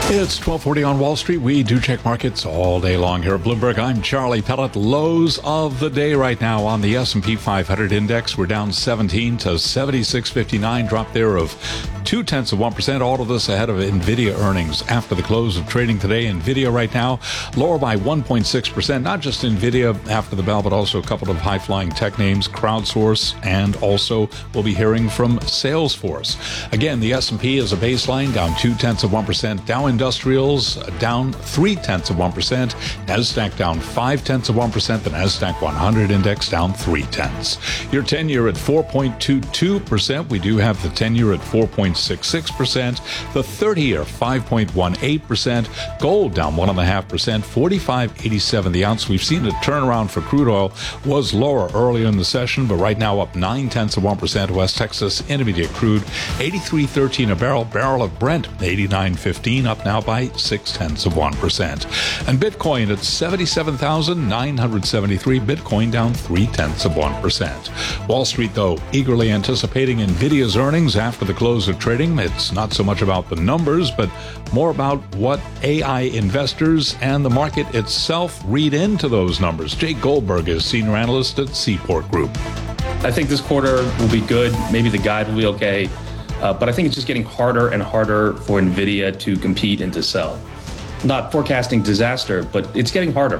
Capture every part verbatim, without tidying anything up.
It's twelve forty on Wall Street. We do check markets all day long here at Bloomberg. I'm Charlie Pellet. Lows of the day right now on the S and P five hundred index. We're down seventeen to seventy-six fifty-nine. Drop there of two tenths of one percent. All of this ahead of NVIDIA earnings after the close of trading today. NVIDIA right now lower by one point six percent. Not just NVIDIA after the bell, but also a couple of high-flying tech names, Crowdsource, and also we'll be hearing from Salesforce. Again, the S and P is a baseline, down two tenths of one percent. Dow Industrials down three tenths of one percent. NASDAQ down five tenths of one percent. The NASDAQ one hundred index down three tenths. Your ten-year at four point two two percent. We do have the ten-year at four point six six percent. The thirty-year five point one eight percent. Gold down one point five percent. forty-five eighty-seven the ounce. We've seen a turnaround for crude oil. Was lower earlier in the session, but right now up nine tenths of one percent. West Texas Intermediate crude eighty-three thirteen a barrel. Barrel of Brent eighty-nine fifteen, up now by six tenths of one percent. And Bitcoin at seventy-seven thousand nine hundred seventy-three. Bitcoin down three tenths of one percent. Wall Street, though, eagerly anticipating NVIDIA's earnings after the close of trading. It's not so much about the numbers, but more about what A I investors and the market itself read into those numbers. Jake Goldberg is senior analyst at Seaport Group. I think this quarter will be good. Maybe the guide will be okay. Uh, but I think it's just getting harder and harder for NVIDIA to compete and to sell. Not forecasting disaster, but it's getting harder.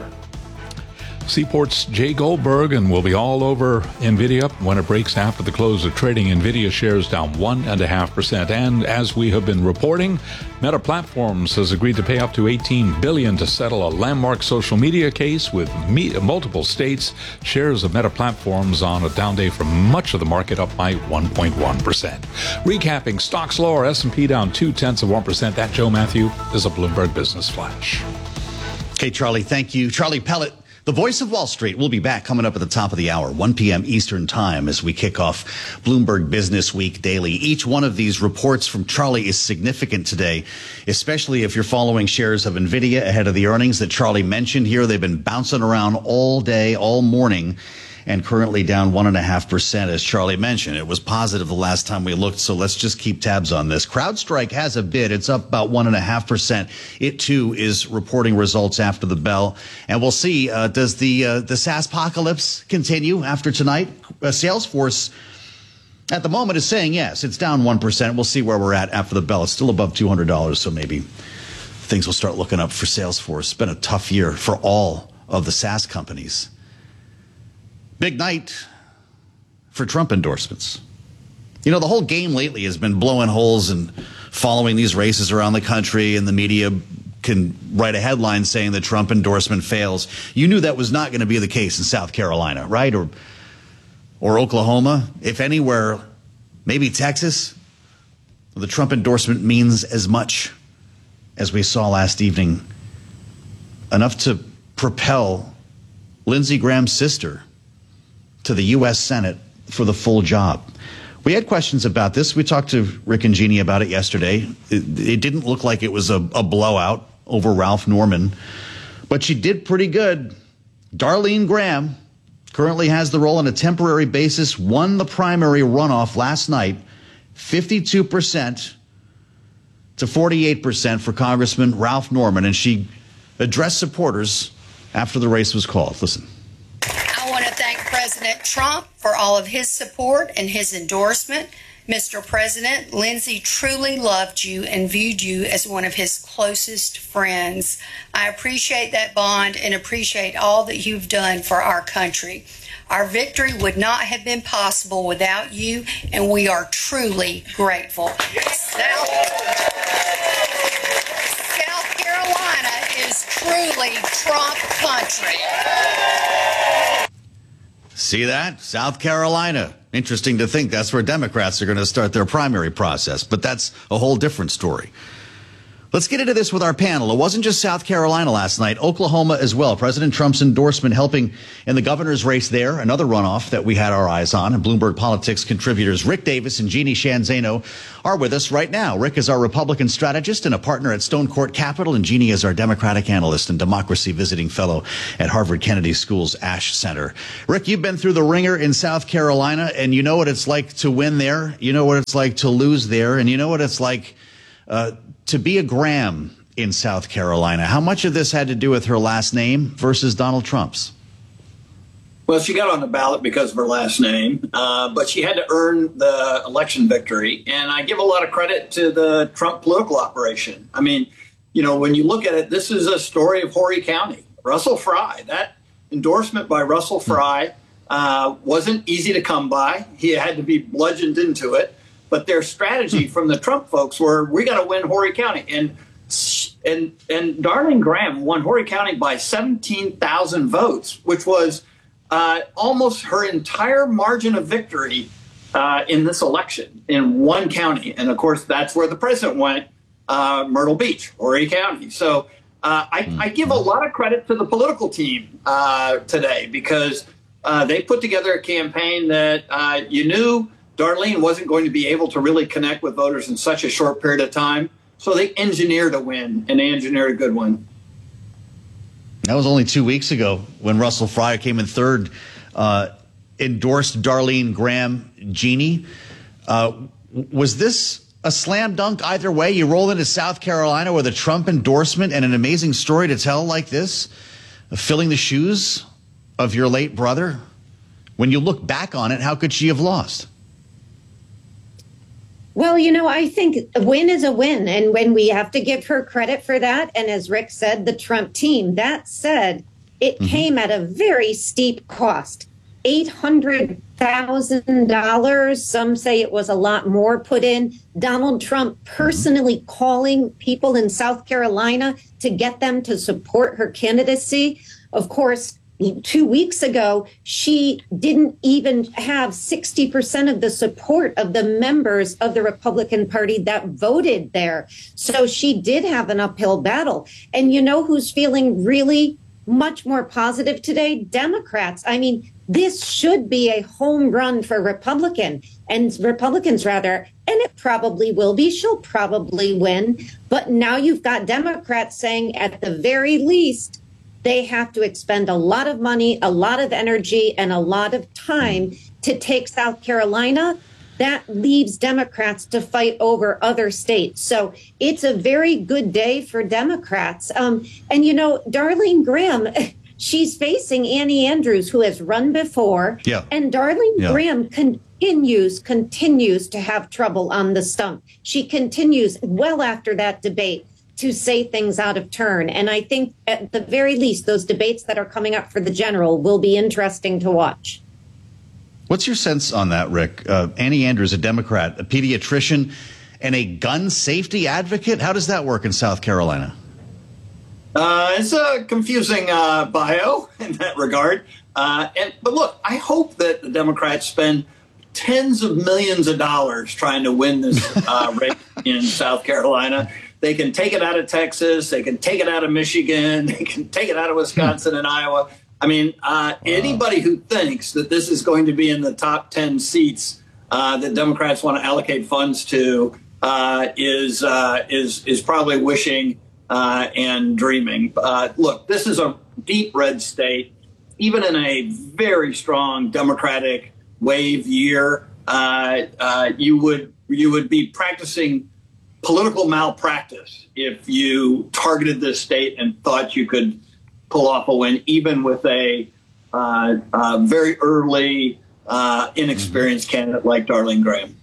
Seaport's Jay Goldberg, and we'll be all over NVIDIA when it breaks after the close of trading. NVIDIA shares down one point five percent. And as we have been reporting, Meta Platforms has agreed to pay up to eighteen billion dollars to settle a landmark social media case with me- multiple states. Shares of Meta Platforms on a down day for much of the market, up by one point one percent. Recapping, stocks lower, S and P down two tenths of one percent. That, Joe Matthew, is a Bloomberg Business Flash. Okay, Charlie, thank you. Charlie Pellet, the voice of Wall Street, will be back coming up at the top of the hour, one p.m. Eastern time, as we kick off Bloomberg Business Week Daily. Each one of these reports from Charlie is significant today, especially if you're following shares of NVIDIA ahead of the earnings that Charlie mentioned here. They've been bouncing around all day, all morning, and currently down one point five percent, as Charlie mentioned. It was positive the last time we looked, so let's just keep tabs on this. CrowdStrike has a bid. It's up about one point five percent. It, too, is reporting results after the bell. And we'll see, uh, does the uh, the SaaSpocalypse continue after tonight? Uh, Salesforce, at the moment, is saying yes. It's down one percent. We'll see where we're at after the bell. It's still above two hundred dollars, so maybe things will start looking up for Salesforce. It's been a tough year for all of the SaaS companies. Big night for Trump endorsements. You know, the whole game lately has been blowing holes and following these races around the country, and the media can write a headline saying the Trump endorsement fails. You knew that was not going to be the case in South Carolina, right? Or, or Oklahoma, if anywhere, maybe Texas. The Trump endorsement means as much as we saw last evening, enough to propel Lindsey Graham's sister to the U S Senate for the full job. We had questions about this. We talked to Rick and Jeannie about it yesterday. It, it didn't look like it was a, a blowout over Ralph Norman, but she did pretty good. Darlene Graham currently has the role on a temporary basis, won the primary runoff last night, fifty-two percent to forty-eight percent for Congressman Ralph Norman, and she addressed supporters after the race was called. Listen. I want to thank President Trump for all of his support and his endorsement. Mister President, Lindsey truly loved you and viewed you as one of his closest friends. I appreciate that bond and appreciate all that you've done for our country. Our victory would not have been possible without you, and we are truly grateful. South, South Carolina is truly Trump country. See that? South Carolina. Interesting to think that's where Democrats are going to start their primary process, but that's a whole different story. Let's get into this with our panel. It wasn't just South Carolina last night, Oklahoma as well. President Trump's endorsement helping in the governor's race there, another runoff that we had our eyes on. And Bloomberg Politics contributors Rick Davis and Jeannie Sheehan Zaino are with us right now. Rick is our Republican strategist and a partner at Stone Court Capital, and Jeannie is our Democratic analyst and democracy visiting fellow at Harvard Kennedy School's Ash Center. Rick, you've been through the ringer in South Carolina, and you know what it's like to win there. You know what it's like to lose there, and you know what it's like uh, to be a Graham in South Carolina. How much of this had to do with her last name versus Donald Trump's? Well, she got on the ballot because of her last name, uh, but she had to earn the election victory. And I give a lot of credit to the Trump political operation. I mean, you know, when you look at it, this is a story of Horry County. Russell Fry, that endorsement by Russell Fry uh, wasn't easy to come by. He had to be bludgeoned into it. But their strategy from the Trump folks were, we got to win Horry County. And and and Darlene Graham won Horry County by seventeen thousand votes, which was uh, almost her entire margin of victory uh, in this election in one county. And, of course, that's where the president went, uh, Myrtle Beach, Horry County. So uh, I, I give a lot of credit to the political team uh, today because uh, they put together a campaign that uh, you knew Darlene wasn't going to be able to really connect with voters in such a short period of time. So they engineered a win, and they engineered a good one. That was only two weeks ago when Russell Fry came in third, uh, endorsed Darlene Graham Jeannie. Uh, was this a slam dunk either way? You roll into South Carolina with a Trump endorsement and an amazing story to tell like this, filling the shoes of your late brother. When you look back on it, how could she have lost? Well, you know, I think a win is a win. And when we have to give her credit for that, and as Rick said, the Trump team, that said, it mm-hmm. came at a very steep cost. eight hundred thousand dollars. Some say it was a lot more put in. Donald Trump personally mm-hmm. calling people in South Carolina to get them to support her candidacy. Of course, two weeks ago, she didn't even have sixty percent of the support of the members of the Republican Party that voted there. So she did have an uphill battle. And you know who's feeling really much more positive today? Democrats. I mean, this should be a home run for Republican and Republicans rather, and it probably will be. She'll probably win. But now you've got Democrats saying at the very least, they have to expend a lot of money, a lot of energy, and a lot of time to take South Carolina. That leaves Democrats to fight over other states. So it's a very good day for Democrats. Um, and, you know, Darlene Graham, she's facing Annie Andrews, who has run before. Yeah. And Darlene yeah. Graham continues, continues to have trouble on the stump. She continues well after that debate to say things out of turn. And I think at the very least, those debates that are coming up for the general will be interesting to watch. What's your sense on that, Rick? Uh, Annie Andrews, a Democrat, a pediatrician, and a gun safety advocate. How does that work in South Carolina? Uh, it's a confusing uh, bio in that regard. Uh, and But look, I hope that the Democrats spend tens of millions of dollars trying to win this uh, race in South Carolina. They can take it out of Texas. They can take it out of Michigan. They can take it out of Wisconsin and Iowa. I mean, uh, wow. anybody who thinks that this is going to be in the top ten seats uh, that Democrats want to allocate funds to uh, is uh, is is probably wishing uh, and dreaming. Uh, look, this is a deep red state. Even in a very strong Democratic wave year, uh, uh, you would you would be practicing political malpractice if you targeted this state and thought you could pull off a win, even with a uh, uh, very early, uh, inexperienced candidate like Darlene Graham.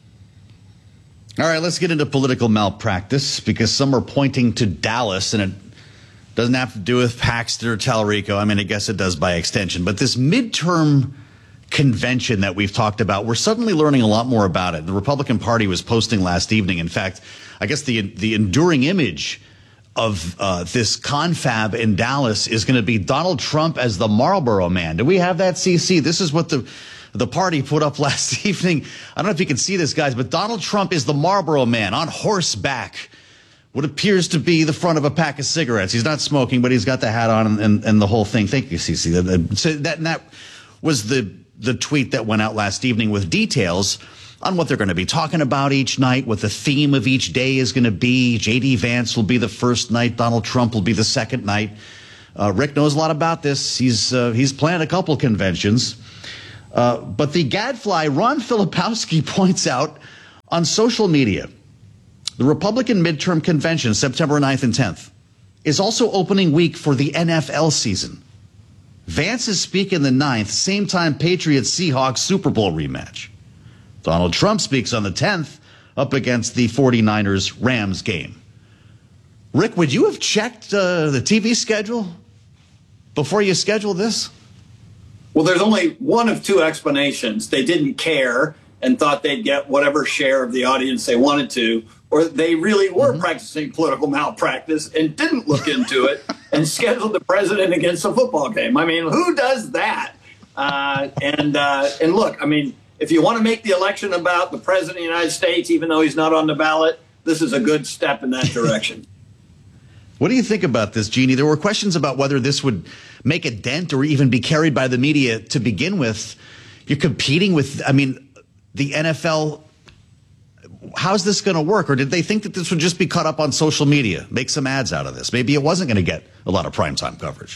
All right, let's get into political malpractice because some are pointing to Dallas, and it doesn't have to do with Paxton or Talarico. I mean, I guess it does by extension. But this midterm convention that we've talked about, we're suddenly learning a lot more about it. The Republican Party was posting last evening. In fact, I guess the the enduring image of uh, this confab in Dallas is going to be Donald Trump as the Marlboro Man. Do we have that, C C? This is what the the party put up last evening. I don't know if you can see this, guys, but Donald Trump is the Marlboro Man on horseback. What appears to be the front of a pack of cigarettes. He's not smoking, but he's got the hat on and, and, and the whole thing. Thank you, C C. So that, that was the the tweet that went out last evening with details on what they're going to be talking about each night, what the theme of each day is going to be. J D Vance will be the first night. Donald Trump will be the second night. Uh, Rick knows a lot about this. He's uh, he's planned a couple conventions. Uh, but the gadfly Ron Filipowski points out on social media The Republican midterm convention, September ninth and tenth, is also opening week for the N F L season. Vance is speaking the ninth, same time Patriots-Seahawks Super Bowl rematch. Donald Trump speaks on the tenth up against the 49ers-Rams game. Rick, would you have checked uh, the T V schedule before you scheduled this? Well, there's only one of two explanations. They didn't care and thought they'd get whatever share of the audience they wanted to, or they really were mm-hmm. practicing political malpractice and didn't look into it and scheduled the president against a football game. I mean, who does that? Uh, and uh, and look, I mean, if you want to make the election about the president of the United States, even though he's not on the ballot, this is a good step in that direction. What do you think about this, Jeannie? There were questions about whether this would make a dent or even be carried by the media to begin with. You're competing with, I mean, the N F L. How's this going to work? Or did they think that this would just be caught up on social media, make some ads out of this? Maybe it wasn't going to get a lot of primetime coverage.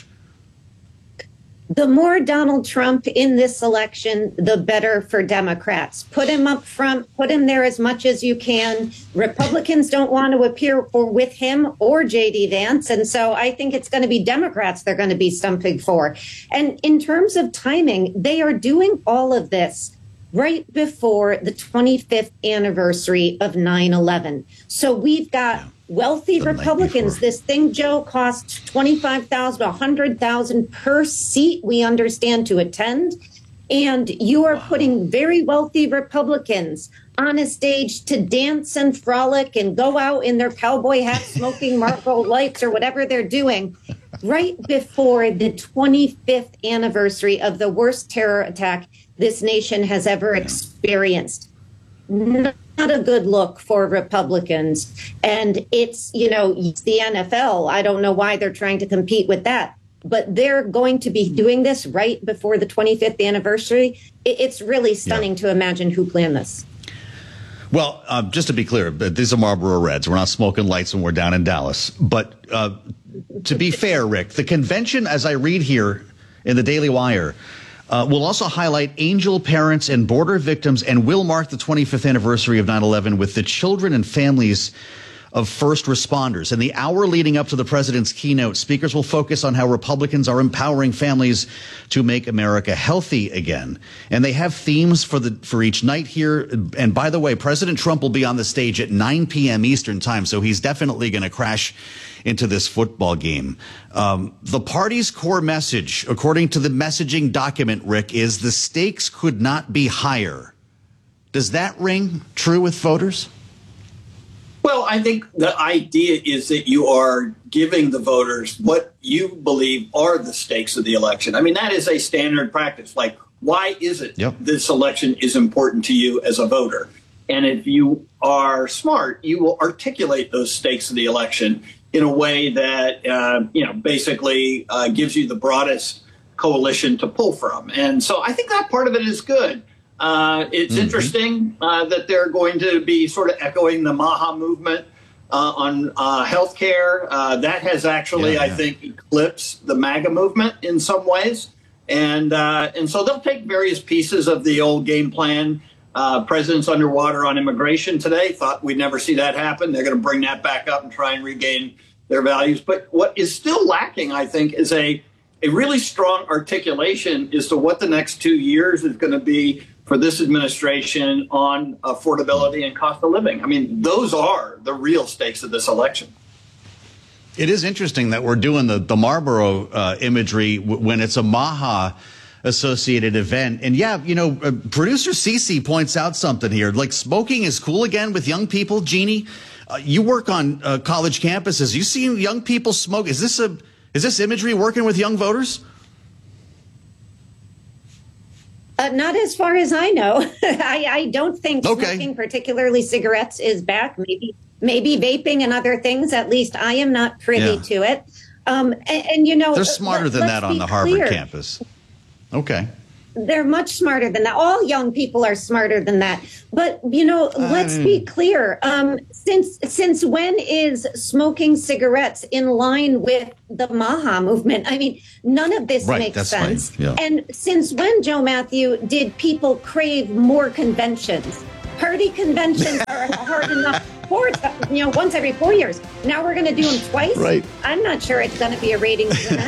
The more Donald Trump in this election, the better for Democrats. Put him up front, put him there as much as you can. Republicans don't want to appear for with him or J D Vance. And so I think it's going to be Democrats they're going to be stumping for. And in terms of timing, they are doing all of this right before the twenty-fifth anniversary of nine eleven. So we've got yeah. wealthy the Republicans. This thing, Joe, costs twenty-five thousand dollars, one hundred thousand dollars per seat, we understand, to attend. And you are wow. putting very wealthy Republicans on a stage to dance and frolic and go out in their cowboy hats, smoking Marlboro Lights or whatever they're doing, right before the twenty-fifth anniversary of the worst terror attack this nation has ever experienced. Not a good look for Republicans. And it's, you know, it's the N F L. I don't know why they're trying to compete with that. But they're going to be doing this right before the twenty-fifth anniversary. It's really stunning yeah. to imagine who planned this. Well, uh, just to be clear, these are Marlboro Reds. We're not smoking lights when we're down in Dallas. But uh, to be fair, Rick, the convention, as I read here in the Daily Wire, Uh, will also highlight angel parents and border victims and will mark the twenty-fifth anniversary of nine eleven with the children and families of first responders. In the hour leading up to the president's keynote, speakers will focus on how Republicans are empowering families to make America healthy again. And they have themes for the for each night here. And by the way, President Trump will be on the stage at nine p.m. Eastern time, so he's definitely going to crash into this football game. Um, the party's core message, according to the messaging document, Rick, is the stakes could not be higher. Does that ring true with voters? Well, I think the idea is that you are giving the voters what you believe are the stakes of the election. I mean, that is a standard practice. Like, why is it yep. this election is important to you as a voter? And if you are smart, you will articulate those stakes of the election in a way that, uh, you know, basically uh, gives you the broadest coalition to pull from. And so I think that part of it is good. Uh, it's mm-hmm. interesting uh, that they're going to be sort of echoing the MAHA movement uh, on uh, healthcare. Uh, that has actually, yeah, yeah. I think, eclipsed the MAGA movement in some ways. And uh, and so they'll take various pieces of the old game plan. Uh, president's underwater on immigration today. Thought we'd never see that happen. They're going to bring that back up and try and regain their values. But what is still lacking, I think, is a, a really strong articulation as to what the next two years is going to be for this administration on affordability and cost of living. I mean, those are the real stakes of this election. It is interesting that we're doing the, the Marlboro uh, imagery w- when it's a MAHA associated event. And yeah, you know, uh, producer Cece points out something here. Like, smoking is cool again with young people. Jeannie, uh, you work on uh, college campuses. You see young people smoke. Is this a is this imagery working with young voters? Uh, not as far as I know. I, I don't think okay. smoking, particularly cigarettes, is back. Maybe maybe vaping and other things. At least I am not privy yeah. to it. Um, and, and, you know, they're smarter let, than that on the Harvard clear. campus. Okay. They're much smarter than that. All young people are smarter than that. But, you know, let's be clear. Um, since since when is smoking cigarettes in line with the MAHA movement? I mean, none of this right, makes that's sense. Yeah. And since when, Joe Matthew, did people crave more conventions? Party conventions are hard enough four, you know, once every four years. Now we're going to do them twice. Right. I'm not sure it's going to be a ratings winner.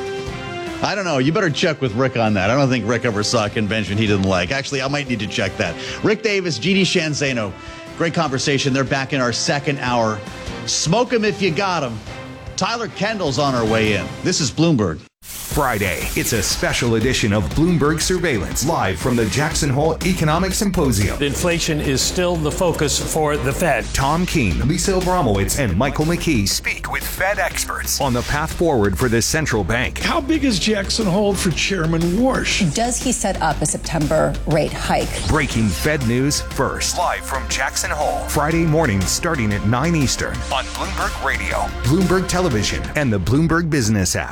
I don't know. You better check with Rick on that. I don't think Rick ever saw a convention he didn't like. Actually, I might need to check that. Rick Davis, G D Shanzano. Great conversation. They're back in our second hour. Smoke 'em if you got 'em. Tyler Kendall's on our way in. This is Bloomberg. Friday, it's a special edition of Bloomberg Surveillance, live from the Jackson Hole Economic Symposium. Inflation is still the focus for the Fed. Tom Keene, Lisa Abramowitz, and Michael McKee speak with Fed experts on the path forward for the central bank. How big is Jackson Hole for Chairman Warsh? Does he set up a September rate hike? Breaking Fed news first, live from Jackson Hole. Friday morning starting at nine Eastern on Bloomberg Radio, Bloomberg Television, and the Bloomberg Business app.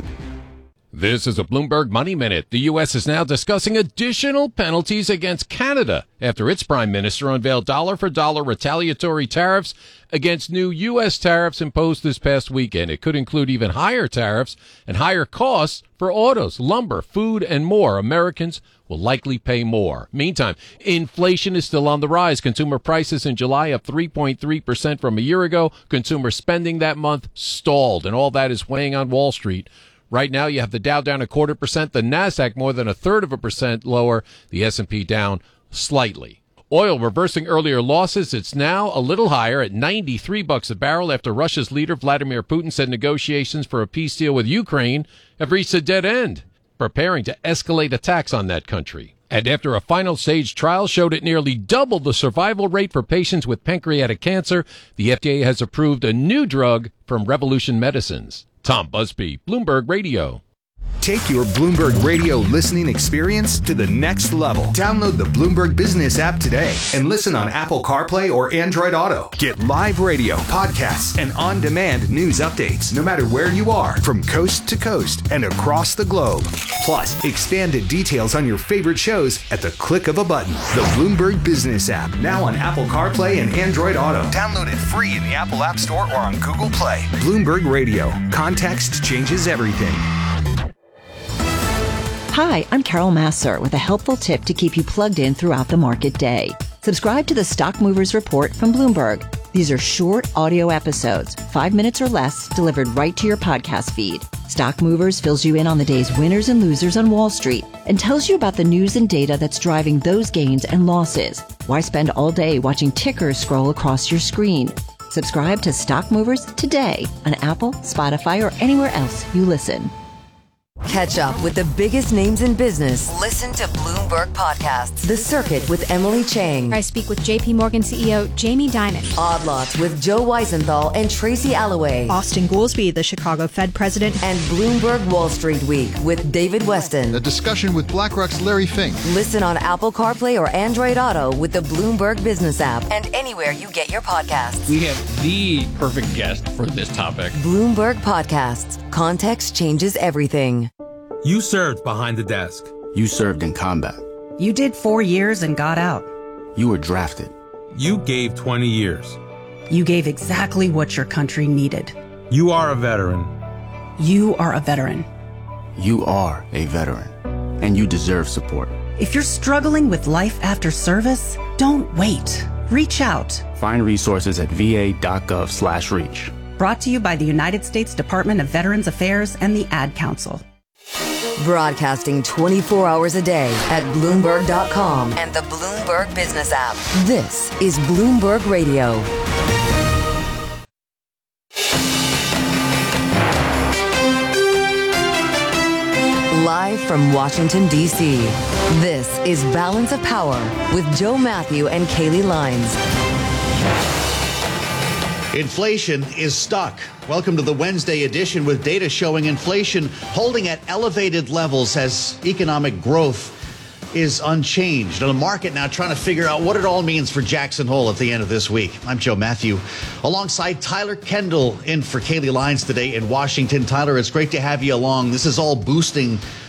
This is a Bloomberg Money Minute. The U S is now discussing additional penalties against Canada after its prime minister unveiled dollar-for-dollar retaliatory tariffs against new U S tariffs imposed this past weekend. It could include even higher tariffs and higher costs for autos, lumber, food, and more. Americans will likely pay more. Meantime, inflation is still on the rise. Consumer prices in July up three point three percent from a year ago. Consumer spending that month stalled, and all that is weighing on Wall Street. Right now, you have the Dow down a quarter percent, the NASDAQ more than a third of a percent lower, the S and P down slightly. Oil reversing earlier losses. It's now a little higher at ninety-three bucks a barrel after Russia's leader Vladimir Putin said negotiations for a peace deal with Ukraine have reached a dead end, preparing to escalate attacks on that country. And after a final stage trial showed it nearly doubled the survival rate for patients with pancreatic cancer, the F D A has approved a new drug from Revolution Medicines. Tom Busby, Bloomberg Radio. Take your Bloomberg Radio listening experience to the next level. Download the Bloomberg Business app today and listen on Apple CarPlay or Android Auto. Get live radio, podcasts, and on-demand news updates no matter where you are, from coast to coast and across the globe. Plus, expanded details on your favorite shows at the click of a button. The Bloomberg Business app, now on Apple CarPlay and Android Auto. Download it free in the Apple App Store or on Google Play. Bloomberg Radio. Context changes everything. Hi, I'm Carol Masser with a helpful tip to keep you plugged in throughout the market day. Subscribe to the Stock Movers Report from Bloomberg. These are short audio episodes, five minutes or less, delivered right to your podcast feed. Stock Movers fills you in on the day's winners and losers on Wall Street and tells you about the news and data that's driving those gains and losses. Why spend all day watching tickers scroll across your screen? Subscribe to Stock Movers today on Apple, Spotify, or anywhere else you listen. Catch up with the biggest names in business. Listen to Bloomberg Podcasts. The Circuit with Emily Chang. I speak with J P Morgan C E O Jamie Dimon. Odd Lots with Joe Weisenthal and Tracy Alloway. Austin Goolsbee, the Chicago Fed president. And Bloomberg Wall Street Week with David Weston. A discussion with BlackRock's Larry Fink. Listen on Apple CarPlay or Android Auto with the Bloomberg Business app and anywhere you get your podcasts. We have the perfect guest for this topic. Bloomberg Podcasts. Context changes everything. You served behind the desk. You served in combat. You did four years and got out. You were drafted. You gave twenty years. You gave exactly what your country needed. You are a veteran. You are a veteran. You are a veteran, and you deserve support. If you're struggling with life after service, don't wait. Reach out. Find resources at va.gov slash reach. Brought to you by the United States Department of Veterans Affairs and the Ad Council. Broadcasting twenty-four hours a day at Bloomberg dot com and the Bloomberg Business app. This is Bloomberg Radio. Live from Washington, D C, this is Balance of Power with Joe Matthew and Kaylee Lines. Inflation is stuck. Welcome to the Wednesday edition with data showing inflation holding at elevated levels as economic growth is unchanged. And the market now trying to figure out what it all means for Jackson Hole at the end of this week. I'm Joe Matthew, alongside Tyler Kendall in for Kaylee Lines today in Washington. Tyler, it's great to have you along. This is all boosting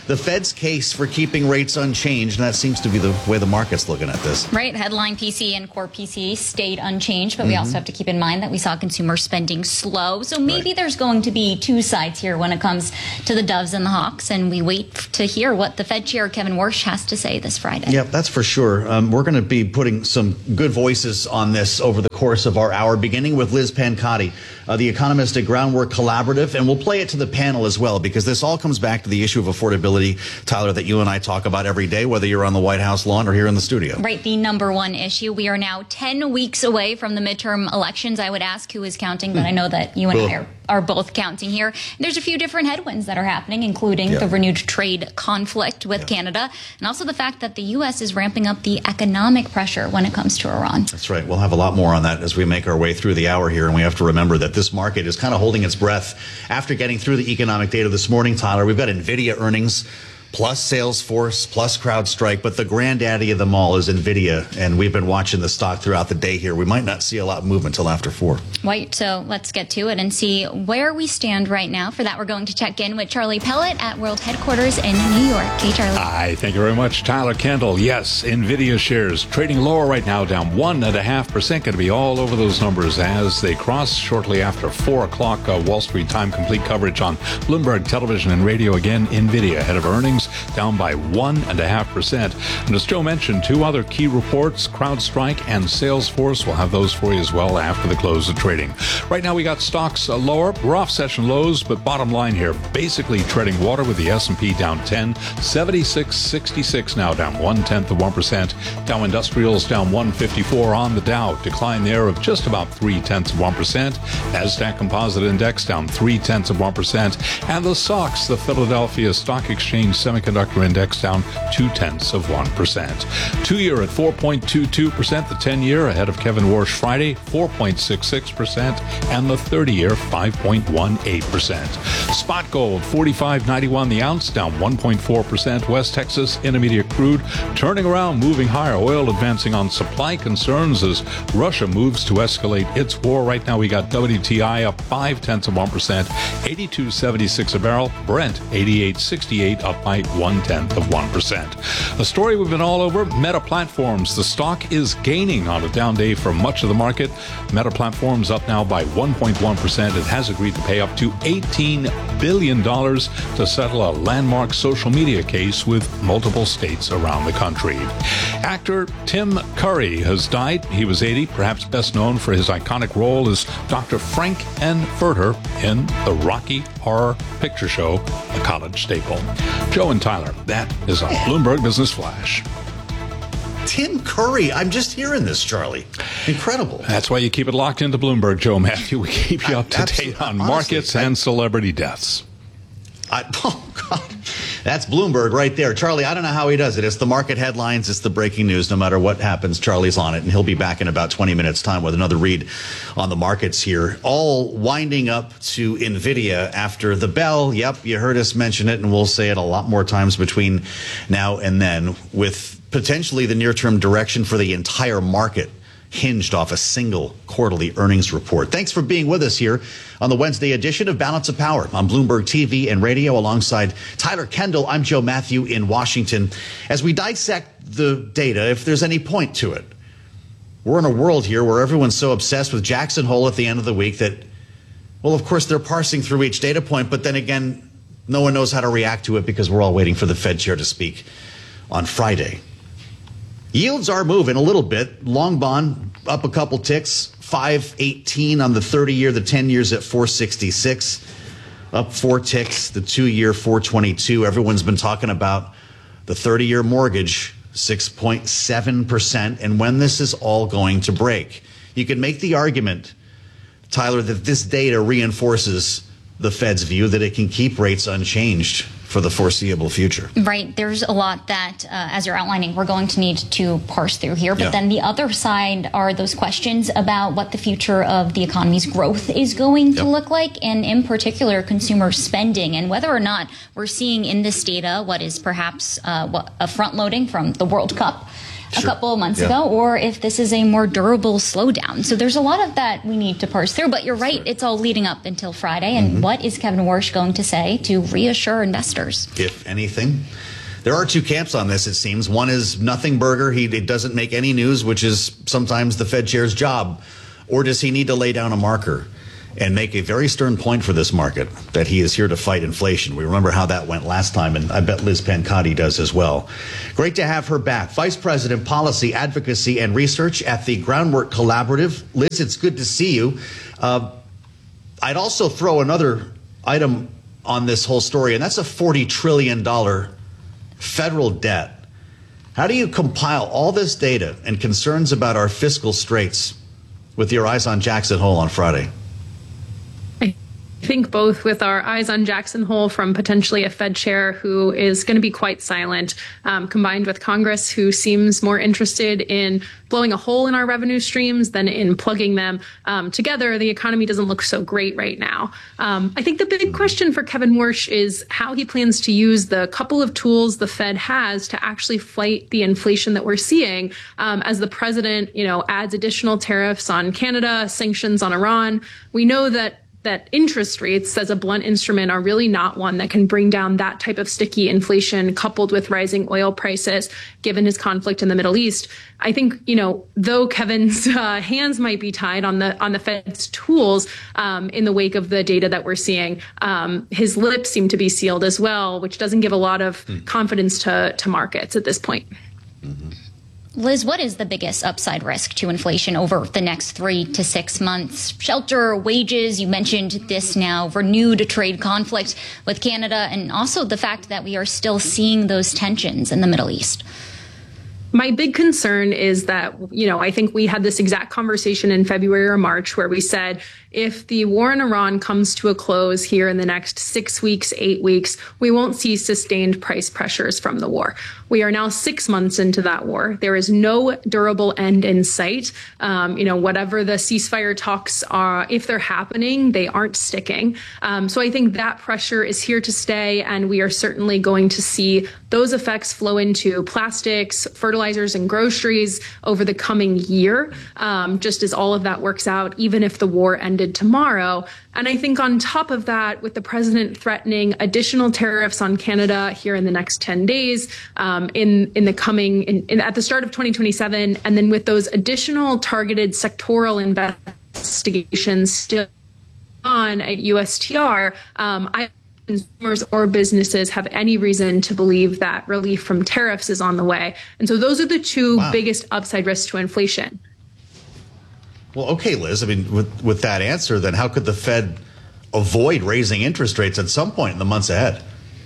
the Fed's case for keeping rates unchanged, and that seems to be the way the market's looking at this. Right. Headline P C E and core P C E stayed unchanged, but mm-hmm. we also have to keep in mind that we saw consumer spending slow. So maybe right. there's going to be two sides here when it comes to the doves and the hawks, and we wait to hear what the Fed chair, Kevin Warsh, has to say this Friday. Yep, that's for sure. Um, we're going to be putting some good voices on this over the course of our hour, beginning with Liz Pancotti, uh, the economist at Groundwork Collaborative, and we'll play it to the panel as well, because this all comes back to the issue of affordability, Tyler, that you and I talk about every day, whether you're on the White House lawn or here in the studio. Right, the number one issue. We are now ten weeks away from the midterm elections. I would ask who is counting, but I know that you and I are, are both counting here. There's a few different headwinds that are happening, including yeah. the renewed trade conflict with yeah. Canada, and also the fact that the U S is ramping up the economic pressure when it comes to Iran. That's right. We'll have a lot more on that as we make our way through the hour here, and we have to remember that this market is kind of holding its breath after getting through the economic data this morning, Tyler. We've got NVIDIA earnings, plus Salesforce, plus CrowdStrike, but the granddaddy of them all is NVIDIA, and we've been watching the stock throughout the day here. We might not see a lot of movement until after four. Right, so let's get to it and see where we stand right now. For that, we're going to check in with Charlie Pellet at World Headquarters in New York. Hey, Charlie. Hi, thank you very much, Tyler Kendall. Yes, NVIDIA shares trading lower right now, down one and a half percent. Going to be all over those numbers as they cross shortly after four o'clock. Uh, Wall Street time, complete coverage on Bloomberg Television and Radio. Again, NVIDIA ahead of earnings, down by one and a half percent. And as Joe mentioned, two other key reports, CrowdStrike and Salesforce. We'll have those for you as well after the close of trading. Right now, we got stocks uh, lower. We're off session lows, but bottom line here, basically treading water with the S and P down ten, seventy-six sixty-six now, down one tenth of one percent. Dow Industrials down one fifty-four on the Dow, decline there of just about three tenths of one percent. Nasdaq Composite Index down three tenths of one percent, and the S O X, the Philadelphia Stock Exchange Semiconductor Index, down two tenths of one percent. Two year at four point two two percent, the ten year ahead of Kevin Warsh Friday, four point six six percent, and the thirty year five point one eight percent. Spot gold forty-five ninety-one the ounce, down one point four percent. West Texas Intermediate crude turning around, moving higher. Oil advancing on supply concerns as Russia moves to escalate its war. Right now we got W T I up five tenths of one percent, eighty-two seventy-six a barrel. Brent eighty-eight sixty-eight up by one tenth of one percent. A story we've been all over, Meta Platforms. The stock is gaining on a down day for much of the market. Meta Platforms up now by one point one percent. It has agreed to pay up to eighteen billion dollars to settle a landmark social media case with multiple states around the country. Actor Tim Curry has died. He was eighty, perhaps best known for his iconic role as Doctor Frank N. Furter in the Rocky Horror Picture Show, a college staple. Joe and Tyler, that is on Bloomberg Business Flash. Tim Curry. I'm just hearing this, Charlie. Incredible. That's why you keep it locked into Bloomberg, Joe Matthew. We keep you up to Absolutely. date on markets Honestly, and I, celebrity deaths. I, oh, God. That's Bloomberg right there. Charlie, I don't know how he does it. It's the market headlines. It's the breaking news. No matter what happens, Charlie's on it, and he'll be back in about twenty minutes' time with another read on the markets here. All winding up to NVIDIA after the bell. Yep, you heard us mention it, and we'll say it a lot more times between now and then, with potentially the near-term direction for the entire market hinged off a single quarterly earnings report. Thanks for being with us here on the Wednesday edition of Balance of Power on Bloomberg T V and radio alongside Tyler Kendall. I'm Joe Matthew in Washington. As we dissect the data, if there's any point to it, we're in a world here where everyone's so obsessed with Jackson Hole at the end of the week that, well, of course, they're parsing through each data point, but then again, no one knows how to react to it because we're all waiting for the Fed chair to speak on Friday. Yields are moving a little bit. Long bond up a couple ticks, five eighteen on the thirty year, the ten years at four sixty-six, up four ticks, the two year four twenty-two. Everyone's been talking about the thirty year mortgage, six point seven percent, and when this is all going to break. You can make the argument, Tyler, that this data reinforces the Fed's view that it can keep rates unchanged for the foreseeable future. Right. There's a lot that, uh, as you're outlining, we're going to need to parse through here. But Yeah. then the other side are those questions about what the future of the economy's growth is going to Yep. look like, and in particular, consumer spending, and whether or not we're seeing in this data what is perhaps uh, what, a front loading from the World Cup. a sure. couple of months yeah. ago, or if this is a more durable slowdown. So there's a lot of that we need to parse through. But you're right, it's all leading up until Friday. And Mm-hmm. what is Kevin Warsh going to say to reassure investors? If anything. There are two camps on this, it seems. One is nothing burger. He it doesn't make any news, which is sometimes the Fed chair's job. Or does he need to lay down a marker and make a very stern point for this market that he is here to fight inflation? We remember how that went last time, and I bet Liz Pancotti does as well. Great to have her back. Vice President, Policy, Advocacy, and Research at the Groundwork Collaborative. Liz, it's good to see you. Uh, I'd also throw another item on this whole story, and that's a forty trillion dollars federal debt. How do you compile all this data and concerns about our fiscal straits with your eyes on Jackson Hole on Friday? I think both with our eyes on Jackson Hole from potentially a Fed chair who is going to be quite silent, um, combined with Congress, who seems more interested in blowing a hole in our revenue streams than in plugging them um, together, the economy doesn't look so great right now. Um, I think the big question for Kevin Warsh is how he plans to use the couple of tools the Fed has to actually fight the inflation that we're seeing um, as the president, you know, adds additional tariffs on Canada, sanctions on Iran. We know that that interest rates as a blunt instrument are really not one that can bring down that type of sticky inflation coupled with rising oil prices, given his conflict in the Middle East. I think, you know, though Kevin's uh, hands might be tied on the on the Fed's tools um, in the wake of the data that we're seeing, um, his lips seem to be sealed as well, which doesn't give a lot of mm. confidence to, to markets at this point. Mm-hmm. Liz, what is the biggest upside risk to inflation over the next three to six months? Shelter, wages, you mentioned this now, renewed trade conflict with Canada, and also the fact that we are still seeing those tensions in the Middle East. My big concern is that, you know, I think we had this exact conversation in February or March where we said, if the war in Iran comes to a close here in the next six weeks, eight weeks, we won't see sustained price pressures from the war. We are now six months into that war. There is no durable end in sight. Um, you know, whatever the ceasefire talks are, if they're happening, they aren't sticking. Um, so I think that pressure is here to stay, and we are certainly going to see those effects flow into plastics, fertilizers, and groceries over the coming year, um, just as all of that works out, even if the war ended tomorrow. And I think on top of that, with the president threatening additional tariffs on Canada here in the next ten days, um, in, in the coming, in, in, at the start of twenty twenty-seven, and then with those additional targeted sectoral investigations still on at U S T R, um, I consumers or businesses have any reason to believe that relief from tariffs is on the way. And so those are the two wow. biggest upside risks to inflation. Well, okay, Liz, I mean, with, with that answer, then how could the Fed avoid raising interest rates at some point in the months ahead?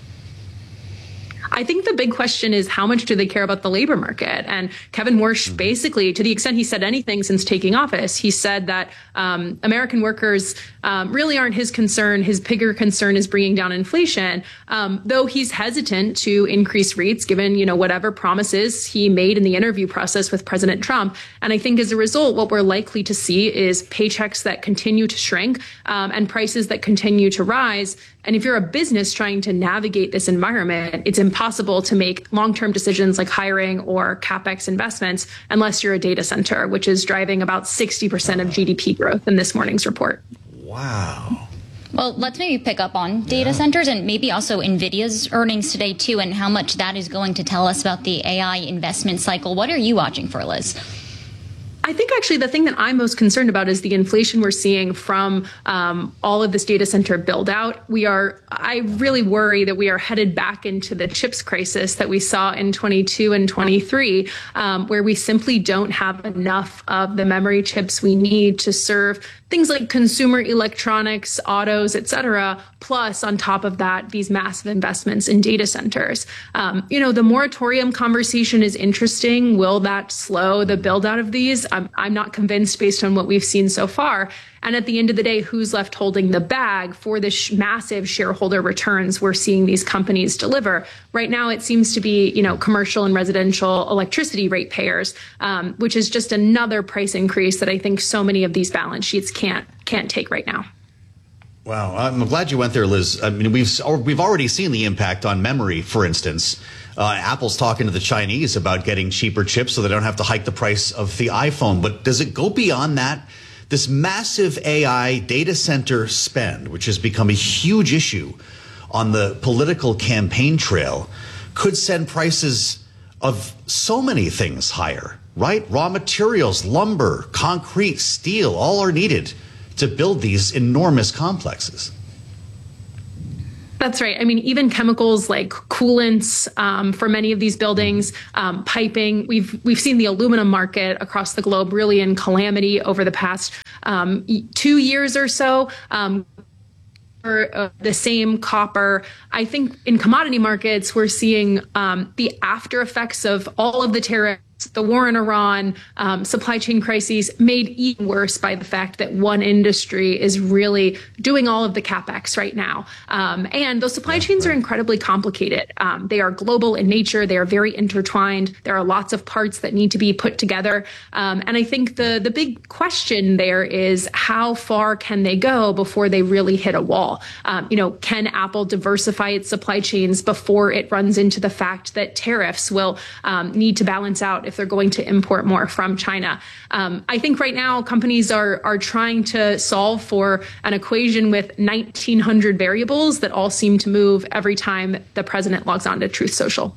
I think the big question is how much do they care about the labor market? And Kevin Warsh, mm-hmm. basically, to the extent he said anything since taking office, he said that um, American workers um, really aren't his concern. His bigger concern is bringing down inflation, um, though he's hesitant to increase rates given, you know, whatever promises he made in the interview process with President Trump. And I think as a result, what we're likely to see is paychecks that continue to shrink um, and prices that continue to rise. And if you're a business trying to navigate this environment, it's impossible to make long-term decisions like hiring or CapEx investments unless you're a data center, which is driving about sixty percent of G D P growth in this morning's report. Wow. Well, let's maybe pick up on data yeah. centers and maybe also NVIDIA's earnings today, too, and how much that is going to tell us about the A I investment cycle. What are you watching for, Liz? I think actually the thing that I'm most concerned about is the inflation we're seeing from um, all of this data center build out. We are, I really worry that we are headed back into the chips crisis that we saw in twenty-two and twenty-three, um, where we simply don't have enough of the memory chips we need to serve things like consumer electronics, autos, et cetera. Plus, on top of that, these massive investments in data centers. Um, you know, the moratorium conversation is interesting. Will that slow the build out of these? I'm, I'm not convinced based on what we've seen so far. And at the end of the day, who's left holding the bag for the sh- massive shareholder returns we're seeing these companies deliver? Right now, it seems to be, you know, commercial and residential electricity ratepayers, um, which is just another price increase that I think so many of these balance sheets can't can't take right now. Wow, I'm glad you went there, Liz. I mean, we've we've already seen the impact on memory, for instance. Uh, Apple's talking to the Chinese about getting cheaper chips so they don't have to hike the price of the iPhone. But does it go beyond that? This massive A I data center spend, which has become a huge issue on the political campaign trail, could send prices of so many things higher, right? Raw materials, lumber, concrete, steel, all are needed to build these enormous complexes. That's right. I mean, even chemicals like coolants um, for many of these buildings, um, piping. We've we've seen the aluminum market across the globe really in calamity over the past um, two years or so. Um, for uh, the same copper, I think in commodity markets we're seeing um, the after effects of all of the tariffs. The war in Iran, um, supply chain crises made even worse by the fact that one industry is really doing all of the capex right now. Um, and those supply chains are incredibly complicated. Um, they are global in nature. They are very intertwined. There are lots of parts that need to be put together. Um, and I think the, the big question there is how far can they go before they really hit a wall? Um, you know, can Apple diversify its supply chains before it runs into the fact that tariffs will um, need to balance out if they're going to import more from China? Um, I think right now companies are are trying to solve for an equation with nineteen hundred variables that all seem to move every time the president logs on to Truth Social.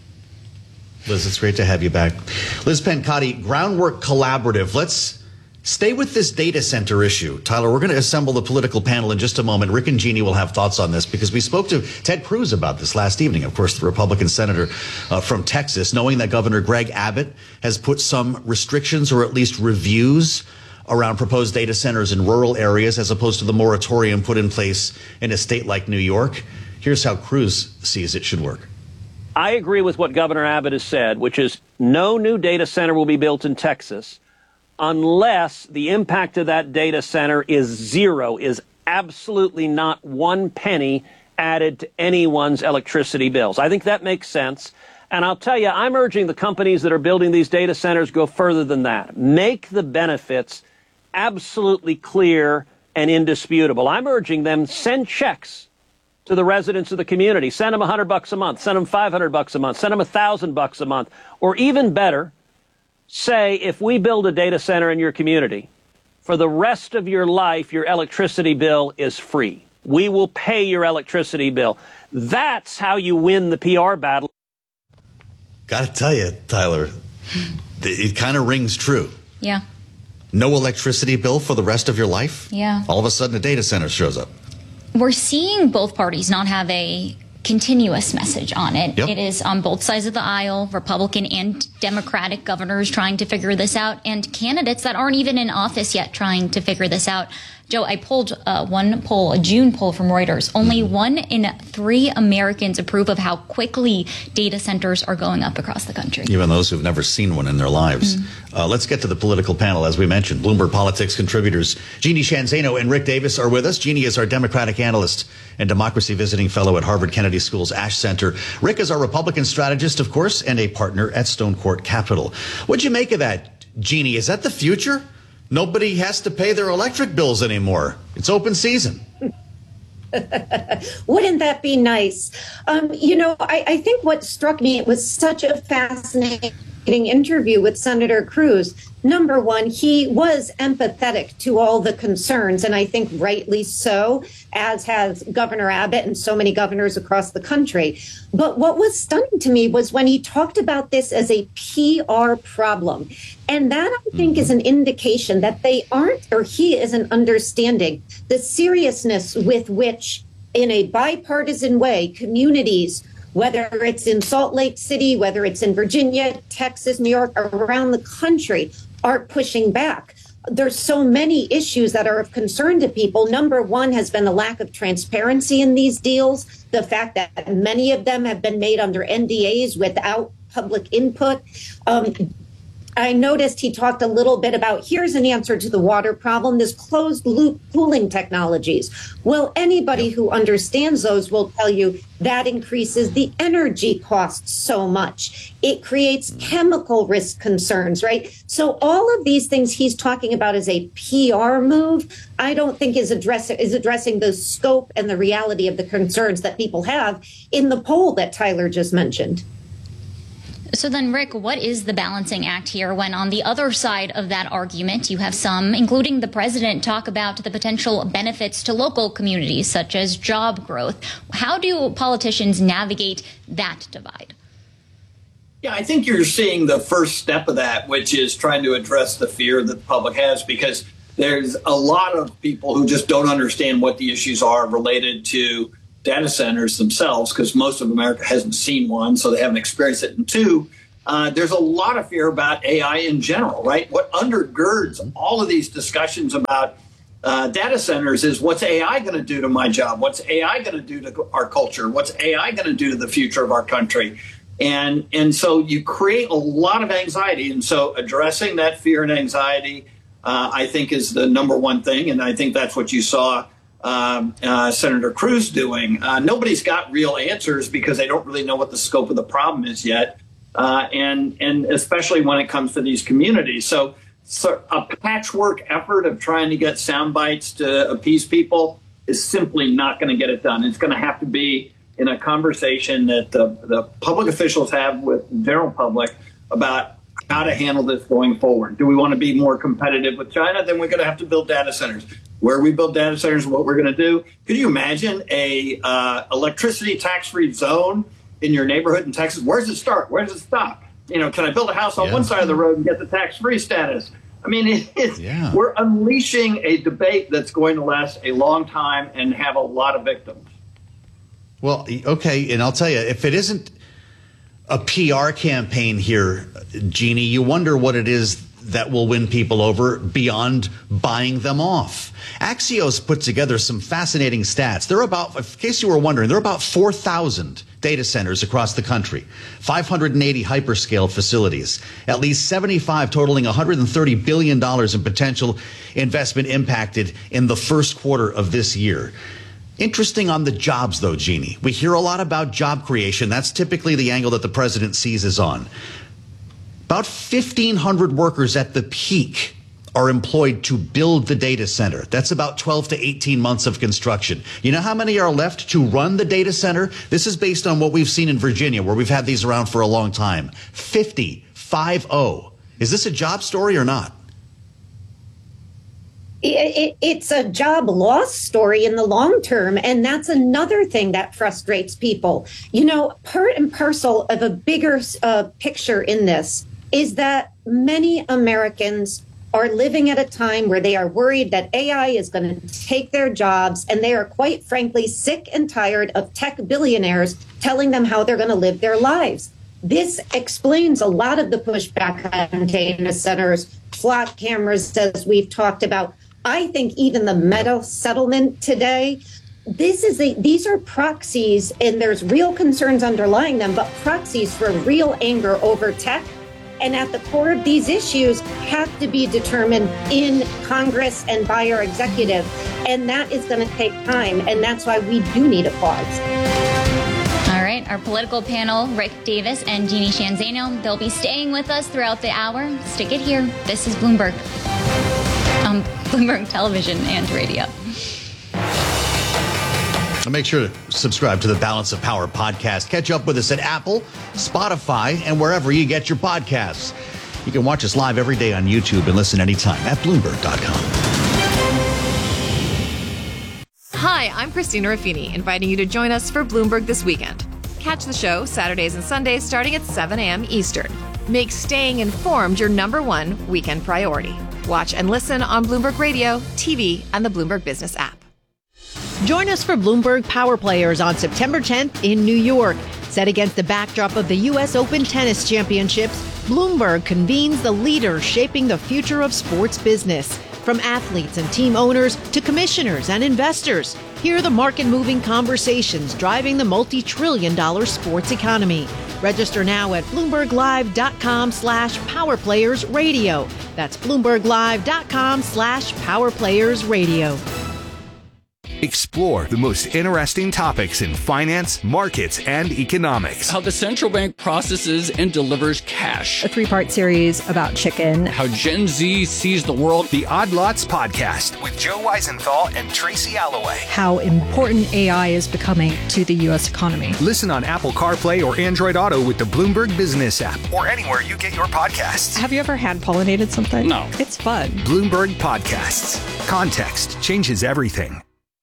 Liz, it's great to have you back. Liz Pencotti, Groundwork Collaborative. Let's stay with this data center issue. Tyler, we're going to assemble the political panel in just a moment. Rick and Jeannie will have thoughts on this because we spoke to Ted Cruz about this last evening, of course, the Republican senator uh, from Texas, knowing that Governor Greg Abbott has put some restrictions or at least reviews around proposed data centers in rural areas as opposed to the moratorium put in place in a state like New York. Here's how Cruz sees it should work. I agree with what Governor Abbott has said, which is no new data center will be built in Texas unless the impact of that data center is zero, is absolutely not one penny added to anyone's electricity bills. I think that makes sense. And I'll tell you, I'm urging the companies that are building these data centers go further than that. Make the benefits absolutely clear and indisputable. I'm urging them send checks to the residents of the community. Send them one hundred bucks a month. Send them five hundred bucks a month. Send them one thousand bucks a month. Or even better, say, if we build a data center in your community, for the rest of your life, your electricity bill is free. We will pay your electricity bill. That's how you win the P R battle. Got to tell you, Tyler, it kind of rings true. Yeah. No electricity bill for the rest of your life? Yeah. All of a sudden, a data center shows up. We're seeing both parties not have a continuous message on it. Yep. It is on both sides of the aisle, Republican and Democratic governors trying to figure this out, and candidates that aren't even in office yet trying to figure this out. Joe, I pulled uh, one poll, a June poll from Reuters. Only one in three Americans approve of how quickly data centers are going up across the country. Even those who've never seen one in their lives. Mm-hmm. Uh, let's get to the political panel. As we mentioned, Bloomberg Politics contributors Jeannie Sheehan Zaino and Rick Davis are with us. Jeannie is our Democratic analyst and democracy visiting fellow at Harvard Kennedy School's Ash Center. Rick is our Republican strategist, of course, and a partner at Stone Court Capital. What'd you make of that, Jeannie? Is that the future? Nobody has to pay their electric bills anymore. It's open season. Wouldn't that be nice? Um, you know, I, I think what struck me, it was such a fascinating interview with Senator Cruz. Number one, he was empathetic to all the concerns, and I think rightly so, as has Governor Abbott and so many governors across the country. But what was stunning to me was when he talked about this as a P R problem. And that, I think, is an indication that they aren't, or he isn't understanding the seriousness with which, in a bipartisan way, communities, whether it's in Salt Lake City, whether it's in Virginia, Texas, New York, around the country, are pushing back. There's so many issues that are of concern to people. Number one has been the lack of transparency in these deals, the fact that many of them have been made under N D As without public input. Um, I noticed he talked a little bit about, here's an answer to the water problem, this closed loop cooling technologies. Well, anybody who understands those will tell you that increases the energy costs so much. It creates chemical risk concerns, right? So all of these things he's talking about as a P R move, I don't think is, address- is addressing the scope and the reality of the concerns that people have in the poll that Tyler just mentioned. So then, Rick, what is the balancing act here when on the other side of that argument you have some, including the president, talk about the potential benefits to local communities such as job growth? How do politicians navigate that divide? Yeah, I think you're seeing the first step of that, which is trying to address the fear that the public has, because there's a lot of people who just don't understand what the issues are related to data centers themselves, because most of America hasn't seen one, so they haven't experienced it. And two, uh, there's a lot of fear about A I in general, right? What undergirds all of these discussions about uh, data centers is, what's A I going to do to my job? What's A I going to do to our culture? What's A I going to do to the future of our country? And, and so you create a lot of anxiety. And so addressing that fear and anxiety, uh, I think, is the number one thing. And I think that's what you saw Um, uh, Senator Cruz doing. Uh, nobody's got real answers because they don't really know what the scope of the problem is yet, uh, and and especially when it comes to these communities. So, so a patchwork effort of trying to get sound bites to appease people is simply not going to get it done. It's going to have to be in a conversation that the, the public officials have with the general public about how to handle this going forward. Do we want to be more competitive with China? Then we're going to have to build data centers. Where we build data centers, what we're going to do. Could you imagine a uh, electricity tax-free zone in your neighborhood in Texas? Where does it start? Where does it stop? You know, can I build a house on yeah. one side of the road and get the tax-free status? I mean, it, it's, yeah. we're unleashing a debate that's going to last a long time and have a lot of victims. Well, okay, and I'll tell you, if it isn't a P R campaign here, Jeannie, you wonder what it is that will win people over beyond buying them off. Axios put together some fascinating stats. There are about, in case you were wondering, there are about four thousand data centers across the country, five hundred eighty hyperscale facilities, at least seventy-five totaling one hundred thirty billion dollars in potential investment impacted in the first quarter of this year. Interesting on the jobs, though, Jeannie. We hear a lot about job creation. That's typically the angle that the president seizes on. About fifteen hundred workers at the peak are employed to build the data center. That's about twelve to eighteen months of construction. You know how many are left to run the data center? This is based on what we've seen in Virginia, where we've had these around for a long time. fifty, five oh. Is this a job story or not? It, it, it's a job loss story in the long term. And that's another thing that frustrates people. You know, part and parcel of a bigger uh, picture in this is that many Americans are living at a time where they are worried that A I is going to take their jobs, and they are quite frankly sick and tired of tech billionaires telling them how they're going to live their lives. This explains a lot of the pushback on data centers, plot cameras, as we've talked about. I think even the Meta settlement today, this is a, these are proxies, and there's real concerns underlying them, but proxies for real anger over tech. And at the core of these issues have to be determined in Congress and by our executive. And that is going to take time. And that's why we do need a pause. All right. Our political panel, Rick Davis and Jeannie Sheehan Zaino, they'll be staying with us throughout the hour. Stick it here. This is Bloomberg. Um, Bloomberg Television and Radio. And make sure to subscribe to the Balance of Power podcast. Catch up with us at Apple, Spotify, and wherever you get your podcasts. You can watch us live every day on YouTube and listen anytime at Bloomberg dot com. Hi, I'm Christina Ruffini, inviting you to join us for Bloomberg This Weekend. Catch the show Saturdays and Sundays starting at seven a.m. Eastern. Make staying informed your number one weekend priority. Watch and listen on Bloomberg Radio, T V, and the Bloomberg Business app. Join us for Bloomberg Power Players on September tenth in New York. Set against the backdrop of the U S Open Tennis Championships, Bloomberg convenes the leaders shaping the future of sports business. From athletes and team owners to commissioners and investors, hear the market-moving conversations driving the multi-trillion dollar sports economy. Register now at bloomberglive.com slash powerplayersradio. That's bloomberglive.com slash powerplayersradio. Explore the most interesting topics in finance, markets, and economics. How the central bank processes and delivers cash. A three-part series about chicken. How Gen Z sees the world. The Odd Lots Podcast with Joe Weisenthal and Tracy Alloway. How important A I is becoming to the U S economy. Listen on Apple CarPlay or Android Auto with the Bloomberg Business app or anywhere you get your podcasts. Have you ever hand-pollinated something? No. It's fun. Bloomberg Podcasts. Context changes everything.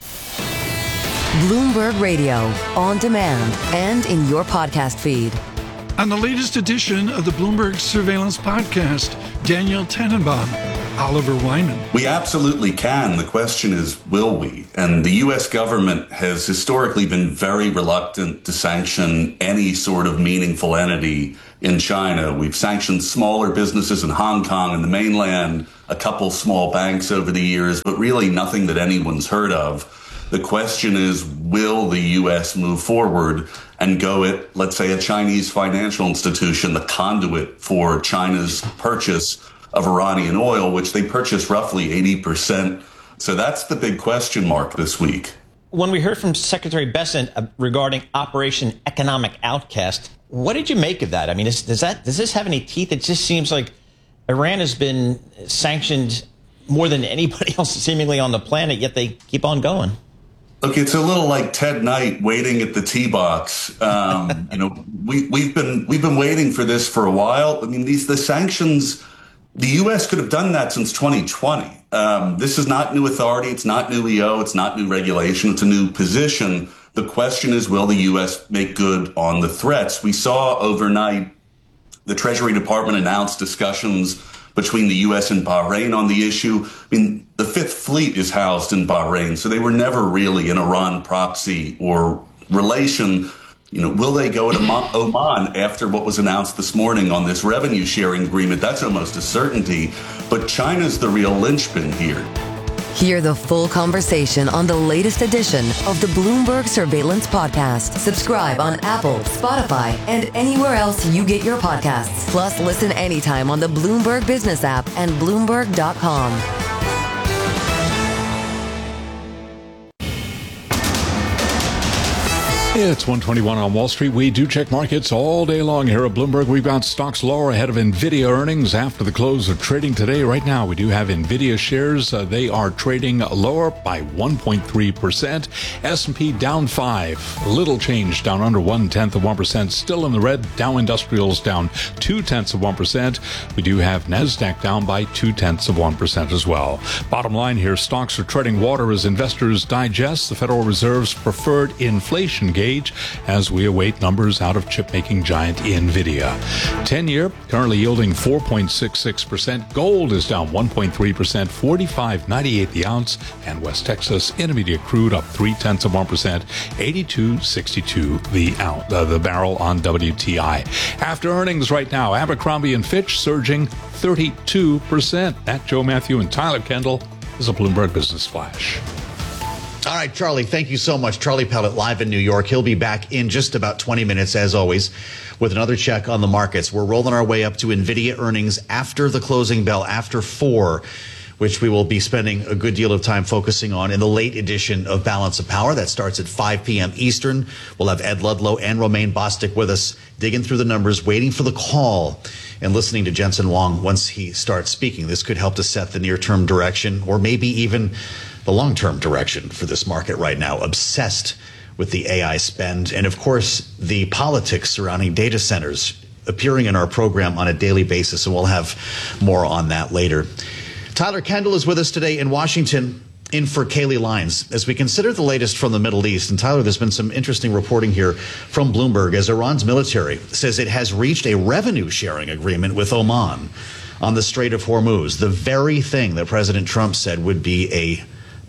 Bloomberg Radio, on demand and in your podcast feed. On the latest edition of the Bloomberg Surveillance Podcast, Daniel Tannenbaum, Oliver Wyman. We absolutely can. The question is, will we? And the U S government has historically been very reluctant to sanction any sort of meaningful entity in China. We've sanctioned smaller businesses in Hong Kong and the mainland, a couple small banks over the years, but really nothing that anyone's heard of. The question is, will the U S move forward and go at, let's say, a Chinese financial institution, the conduit for China's purchase of Iranian oil, which they purchase roughly eighty percent. So that's the big question mark this week. When we heard from Secretary Bessent regarding Operation Economic Outcast, what did you make of that? I mean, is, does that does this have any teeth? It just seems like Iran has been sanctioned more than anybody else seemingly on the planet, yet they keep on going. Look, it's a little like Ted Knight waiting at the tee box. Um, you know, we, we've been we've been waiting for this for a while. I mean, these the sanctions. The U S could have done that since twenty twenty. Um, this is not new authority. It's not new E O. It's not new regulation. It's a new position. The question is, will the U S make good on the threats? We saw overnight the Treasury Department announced discussions between the U S and Bahrain on the issue. I mean, the Fifth Fleet is housed in Bahrain, so they were never really an Iran proxy or relation. You know, will they go to Oman after what was announced this morning on this revenue sharing agreement? That's almost a certainty. But China's the real linchpin here. Hear the full conversation on the latest edition of the Bloomberg Surveillance Podcast. Subscribe on Apple, Spotify, and anywhere else you get your podcasts. Plus, listen anytime on the Bloomberg Business app and Bloomberg dot com. It's one twenty-one on Wall Street. We do check markets all day long here at Bloomberg. We've got stocks lower ahead of NVIDIA earnings after the close of trading today. Right now, we do have NVIDIA shares. Uh, they are trading lower by one point three percent. S and P down five. Little change, down under one-tenth of one percent. Still in the red. Dow Industrials down two-tenths of one percent. We do have NASDAQ down by two-tenths of one percent as well. Bottom line here, stocks are treading water as investors digest the Federal Reserve's preferred inflation gauge as we await numbers out of chip-making giant NVIDIA. ten-year currently yielding four point six six percent. Gold is down one point three percent, forty-five ninety-eight the ounce. And West Texas Intermediate crude up three-tenths of one percent, eighty-two sixty-two the ounce, uh, the barrel on W T I. After earnings right now, Abercrombie and Fitch surging thirty-two percent. That Joe Matthew and Tyler Kendall is a Bloomberg Business Flash. All right, Charlie, thank you so much. Charlie Pellet live in New York. He'll be back in just about twenty minutes, as always, with another check on the markets. We're rolling our way up to NVIDIA earnings after the closing bell, after four, which we will be spending a good deal of time focusing on in the late edition of Balance of Power. That starts at five p.m. Eastern. We'll have Ed Ludlow and Romaine Bostick with us, digging through the numbers, waiting for the call, and listening to Jensen Huang once he starts speaking. This could help to set the near-term direction, or maybe even the long-term direction for this market right now, obsessed with the A I spend. And of course, the politics surrounding data centers appearing in our program on a daily basis. And we'll have more on that later. Tyler Kendall is with us today in Washington, in for Kaylee Lines, as we consider the latest from the Middle East. And Tyler, there's been some interesting reporting here from Bloomberg as Iran's military says it has reached a revenue sharing agreement with Oman on the Strait of Hormuz, the very thing that President Trump said would be a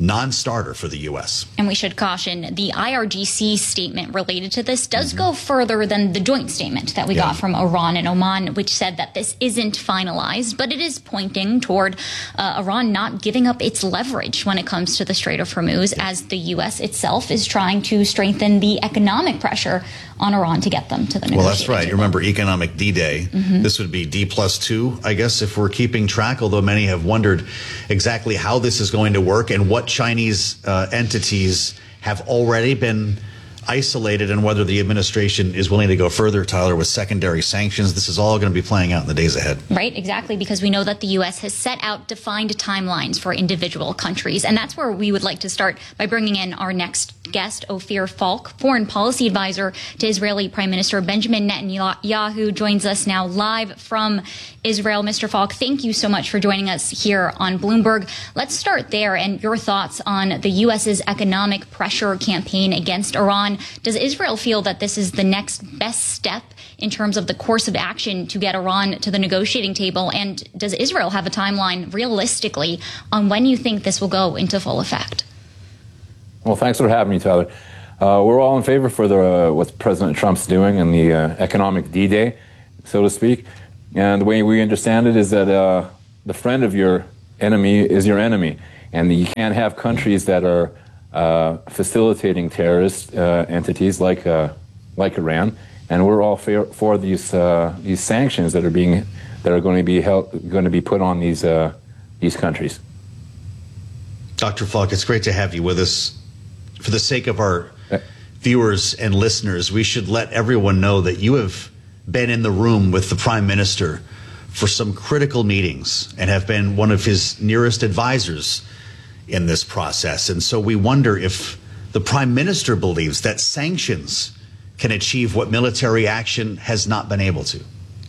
non-starter for the U S. And we should caution, the I R G C statement related to this does mm-hmm. go further than the joint statement that we yeah. got from Iran and Oman, which said that this isn't finalized, but it is pointing toward uh, Iran not giving up its leverage when it comes to the Strait of Hormuz, yeah. as the U S itself is trying to strengthen the economic pressure on Iran to get them to the negotiating Well, that's right. table. You remember economic D-Day. Mm-hmm. This would be D plus two, I guess, if we're keeping track, although many have wondered exactly how this is going to work and what Chinese uh, entities have already been isolated and whether the administration is willing to go further, Tyler, with secondary sanctions. This is all going to be playing out in the days ahead. Right, exactly, because we know that the U S has set out defined timelines for individual countries. And that's where we would like to start by bringing in our next guest, Ophir Falk, foreign policy advisor to Israeli Prime Minister Benjamin Netanyahu, joins us now live from Israel. Mister Falk, thank you so much for joining us here on Bloomberg. Let's start there and your thoughts on the U S's economic pressure campaign against Iran. Does Israel feel that this is the next best step in terms of the course of action to get Iran to the negotiating table? And does Israel have a timeline realistically on when you think this will go into full effect? Well, thanks for having me, Tyler. Uh, we're all in favor for the, uh, what President Trump's doing and the uh, economic D-Day, so to speak. And the way we understand it is that uh, the friend of your enemy is your enemy. And you can't have countries that are uh, facilitating terrorist uh, entities like uh, like Iran. And we're all for, for these uh, these sanctions that are being that are going to be held, going to be put on these uh, these countries. Doctor Falk, it's great to have you with us. For the sake of our viewers and listeners, we should let everyone know that you have been in the room with the Prime Minister for some critical meetings and have been one of his nearest advisors in this process. And so we wonder if the Prime Minister believes that sanctions can achieve what military action has not been able to.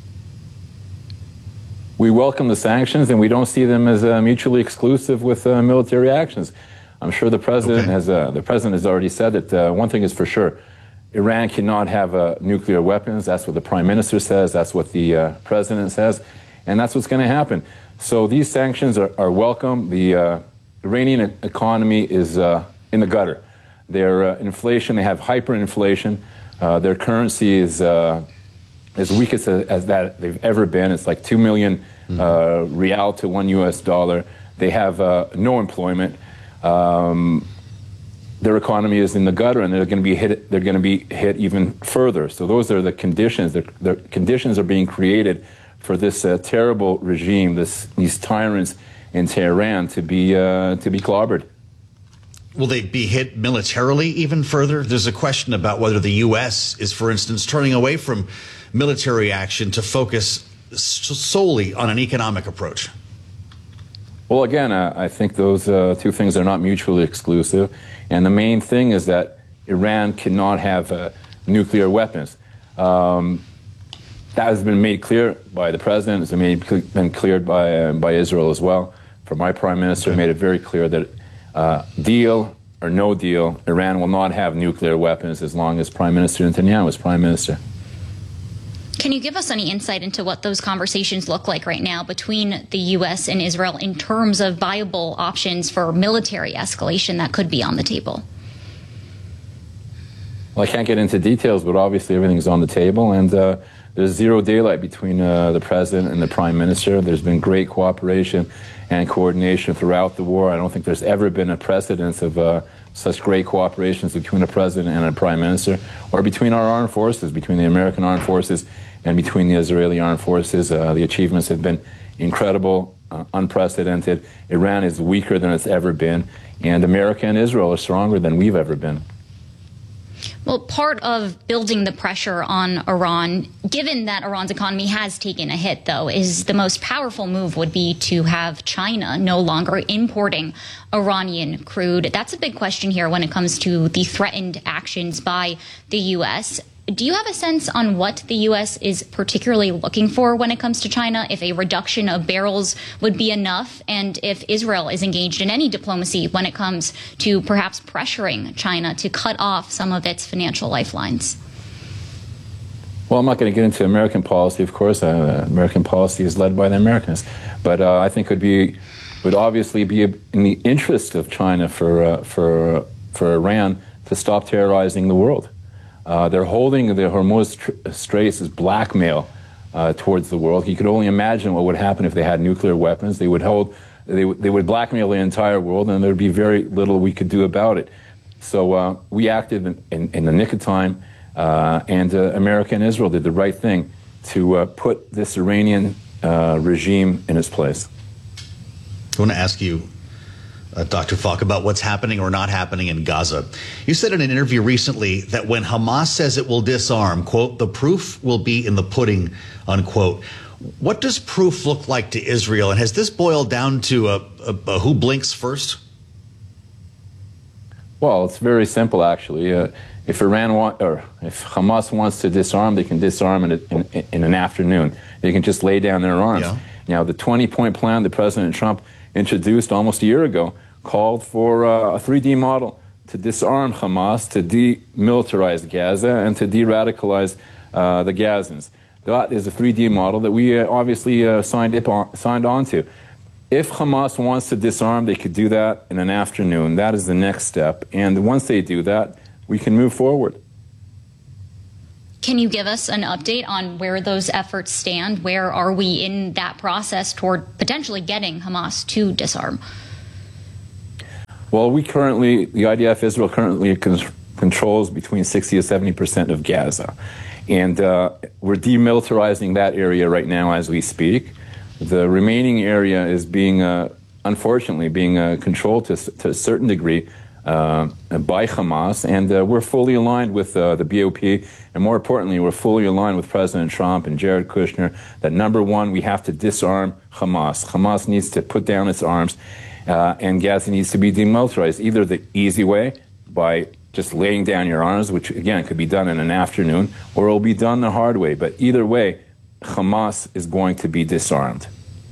We welcome the sanctions, and we don't see them as uh, mutually exclusive with uh, military actions. I'm sure the president okay. has uh, the president has already said that uh, one thing is for sure: Iran cannot have uh, nuclear weapons. That's what the prime minister says. That's what the uh, president says, and that's what's going to happen. So these sanctions are, are welcome. The uh, Iranian economy is uh, in the gutter. Their uh, inflation, they have hyperinflation. Uh, their currency is uh, as weak as, as that they've ever been. It's like two million mm-hmm. uh, real to one U S dollar. They have uh, no employment. Um, their economy is in the gutter, and they're going to be hit. They're going to be hit even further. So those are the conditions. The, the conditions are being created for this uh, terrible regime, this these tyrants in Tehran, to be uh, to be clobbered. Will they be hit militarily even further? There's a question about whether the U S is, for instance, turning away from military action to focus solely on an economic approach. Well, again, uh, I think those uh, two things are not mutually exclusive. And the main thing is that Iran cannot have uh, nuclear weapons. Um, that has been made clear by the president. It's been, been cleared by, uh, by Israel as well. For my prime minister, okay. made it very clear that uh, deal or no deal, Iran will not have nuclear weapons as long as Prime Minister Netanyahu is prime minister. Can you give us any insight into what those conversations look like right now between the U S and Israel in terms of viable options for military escalation that could be on the table? Well, I can't get into details, but obviously everything's on the table, and uh, there's zero daylight between uh, the president and the prime minister. There's been great cooperation and coordination throughout the war. I don't think there's ever been a precedent of uh, such great cooperation between a president and a prime minister, or between our armed forces, between the American armed forces and between the Israeli armed forces. Uh, the achievements have been incredible, uh, unprecedented. Iran is weaker than it's ever been, and America and Israel are stronger than we've ever been. Well, part of building the pressure on Iran, given that Iran's economy has taken a hit, though, is the most powerful move would be to have China no longer importing Iranian crude. That's a big question here when it comes to the threatened actions by the U S. Do you have a sense on what the U S is particularly looking for when it comes to China, if a reduction of barrels would be enough, and if Israel is engaged in any diplomacy when it comes to perhaps pressuring China to cut off some of its financial lifelines? Well, I'm not going to get into American policy, of course. Uh, American policy is led by the Americans. But uh, I think it would be would obviously be in the interest of China for uh, for uh, for Iran to stop terrorizing the world. Uh, they're holding the Hormuz tr- Straits as blackmail uh, towards the world. You could only imagine what would happen if they had nuclear weapons. They would hold, they, w- they would blackmail the entire world, and there would be very little we could do about it. So uh, we acted in, in, in the nick of time, uh, and uh, America and Israel did the right thing to uh, put this Iranian uh, regime in its place. I want to ask you, Uh, Doctor Falk, about what's happening or not happening in Gaza. You said in an interview recently that when Hamas says it will disarm, quote, the proof will be in the pudding, unquote. What does proof look like to Israel? And has this boiled down to a, a, a who blinks first? Well, it's very simple, actually. Uh, if Iran want, or if Hamas wants to disarm, they can disarm in, a, in, in an afternoon. They can just lay down their arms. Yeah. Now, the twenty-point plan that President Trump introduced almost a year ago called for uh, a three D model to disarm Hamas, to demilitarize Gaza, and to de-radicalize uh, the Gazans. That is a three D model that we uh, obviously uh, signed, up on, signed on to. If Hamas wants to disarm, they could do that in an afternoon. That is the next step. And once they do that, we can move forward. Can you give us an update on where those efforts stand? Where are we in that process toward potentially getting Hamas to disarm? Well, we currently, the I D F Israel currently con- controls between sixty to seventy percent of Gaza. And uh, we're demilitarizing that area right now as we speak. The remaining area is being, uh, unfortunately, being uh, controlled to, to a certain degree uh, by Hamas. And uh, we're fully aligned with uh, the B O P. And more importantly, we're fully aligned with President Trump and Jared Kushner that, number one, we have to disarm Hamas. Hamas needs to put down its arms, uh, and Gaza needs to be demilitarized, either the easy way, by just laying down your arms, which, again, could be done in an afternoon, or it will be done the hard way. But either way, Hamas is going to be disarmed.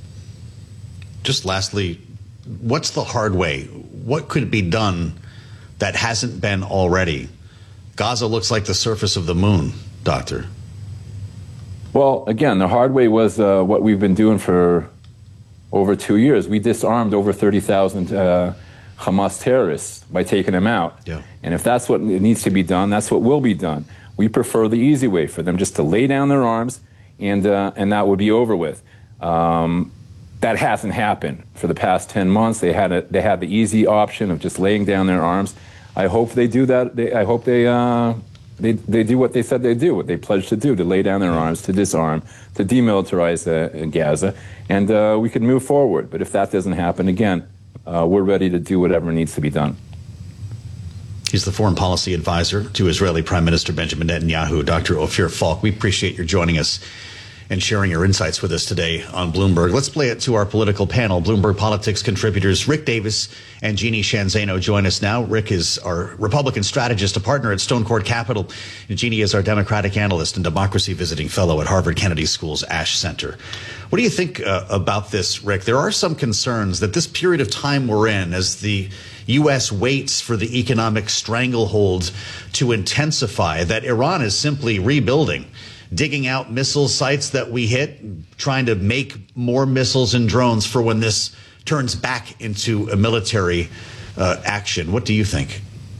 Just lastly, what's the hard way? What could be done that hasn't been already? Gaza looks like the surface of the moon, Doctor. Well, again, the hard way was uh, what we've been doing for over two years. We disarmed over thirty thousand uh, Hamas terrorists by taking them out. Yeah. And if that's what needs to be done, that's what will be done. We prefer the easy way, for them just to lay down their arms, and uh, and that would be over with. Um, that hasn't happened for the past ten months. They had a, they had the easy option of just laying down their arms. I hope they do that. They, I hope they, uh, they they do what they said they do, what they pledged to do, to lay down their arms, to disarm, to demilitarize uh, Gaza, and uh, we can move forward. But if that doesn't happen, again, uh, we're ready to do whatever needs to be done. He's the foreign policy advisor to Israeli Prime Minister Benjamin Netanyahu, Doctor Ophir Falk. We appreciate your joining us and sharing your insights with us today on Bloomberg. Let's play it to our political panel. Bloomberg Politics contributors Rick Davis and Jeannie Shanzano join us now. Rick is our Republican strategist, a partner at Stone Court Capital. And Jeannie is our Democratic analyst and democracy visiting fellow at Harvard Kennedy School's Ash Center. What do you think uh, about this, Rick? There are some concerns that this period of time we're in, as the U S waits for the economic stranglehold to intensify, that Iran is simply rebuilding, digging out missile sites that we hit, trying to make more missiles and drones for when this turns back into a military uh, action. What do you think?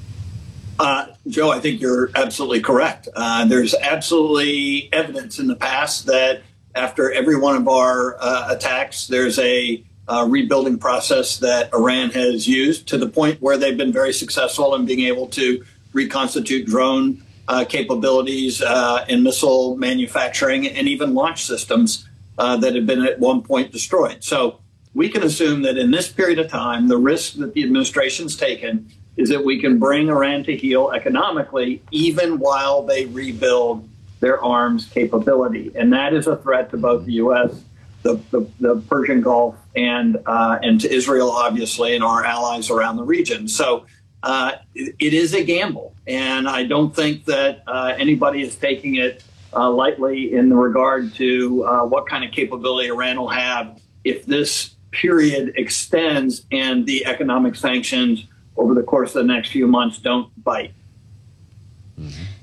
Uh, Joe, I think you're absolutely correct. Uh, there's absolutely evidence in the past that after every one of our uh, attacks, there's a uh, rebuilding process that Iran has used, to the point where they've been very successful in being able to reconstitute drone Uh, capabilities uh, in missile manufacturing, and even launch systems uh, that had been at one point destroyed. So we can assume that in this period of time, the risk that the administration's taken is that we can bring Iran to heel economically, even while they rebuild their arms capability. And that is a threat to both the U S, the, the, the Persian Gulf, and, uh, and to Israel, obviously, and our allies around the region. So Uh, it, it is a gamble, and I don't think that uh, anybody is taking it uh, lightly in regard to uh, what kind of capability Iran will have if this period extends and the economic sanctions over the course of the next few months don't bite.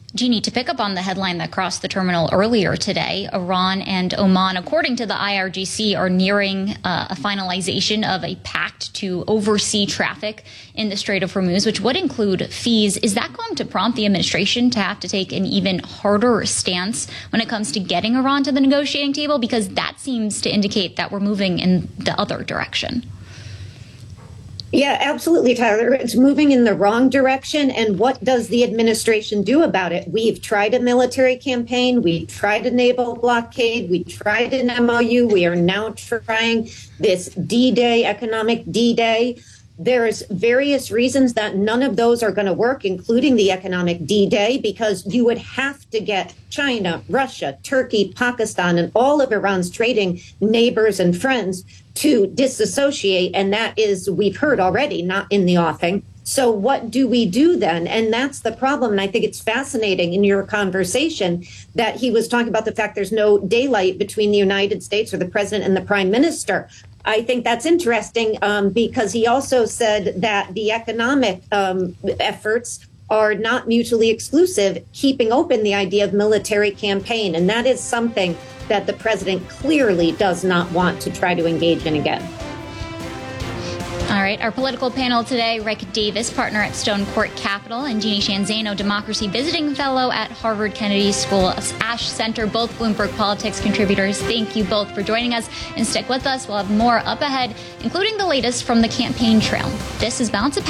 Jeannie, to pick up on the headline that crossed the terminal earlier today, Iran and Oman, according to the I R G C, are nearing uh, a finalization of a pact to oversee traffic in the Strait of Hormuz, which would include fees. Is that going to prompt the administration to have to take an even harder stance when it comes to getting Iran to the negotiating table? Because that seems to indicate that we're moving in the other direction. Yeah, absolutely, Tyler. It's moving in the wrong direction. And what does the administration do about it? We've tried a military campaign. We tried a naval blockade. We tried an M O U. We are now trying this D-Day, economic D-Day. There's various reasons that none of those are going to work, including the economic D-Day, because you would have to get China, Russia, Turkey, Pakistan, and all of Iran's trading neighbors and friends to disassociate. And that is, we've heard already, not in the offing. So what do we do then? And that's the problem. And I think it's fascinating in your conversation that he was talking about the fact there's no daylight between the United States or the president and the prime minister. I think that's interesting um, because he also said that the economic um, efforts are not mutually exclusive, keeping open the idea of military campaign. And that is something that the president clearly does not want to try to engage in again. All right, our political panel today, Rick Davis, partner at Stone Court Capital, and Jeannie Sheehan Zaino, Democracy Visiting Fellow at Harvard Kennedy School of Ash Center, both Bloomberg Politics contributors. Thank you both for joining us, and stick with us. We'll have more up ahead, including the latest from the campaign trail. This is Balance of Power.